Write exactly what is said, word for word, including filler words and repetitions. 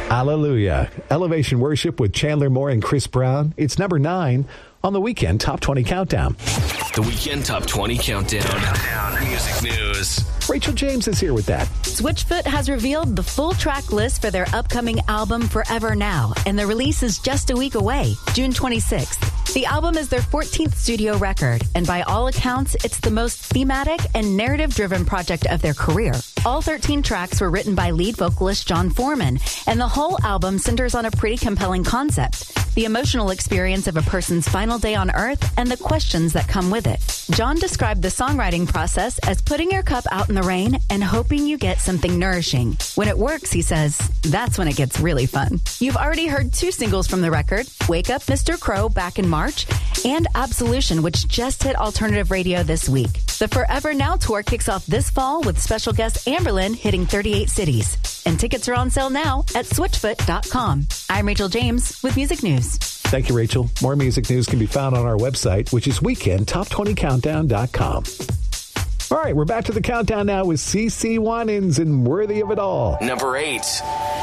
Hallelujah. Elevation Worship with Chandler Moore and Chris Brown. It's number nine on the Weekend Top twenty Countdown. The Weekend Top twenty Countdown. Music news. Rachel James is here with that. Switchfoot has revealed the full track list for their upcoming album Forever Now, and the release is just a week away, June twenty-sixth. The album is their fourteenth studio record, and by all accounts, it's the most thematic and narrative-driven project of their career. All thirteen tracks were written by lead vocalist John Foreman, and the whole album centers on a pretty compelling concept: the emotional experience of a person's final day on Earth and the questions that come with it. John described the songwriting process as putting your cup out in the rain and hoping you get something nourishing. When it works, he says, that's when it gets really fun. You've already heard two singles from the record, Wake Up Mister Crow back in March, and Absolution, which just hit alternative radio this week. The Forever Now tour kicks off this fall with special guest Amberlynn hitting thirty-eight cities. And tickets are on sale now at switchfoot dot com. I'm Rachel James with Music News. Thank you, Rachel. More music news can be found on our website, which is weekend top twenty countdown dot com. All right, we're back to the countdown now with C C Winans and Worthy of It All. Number eight.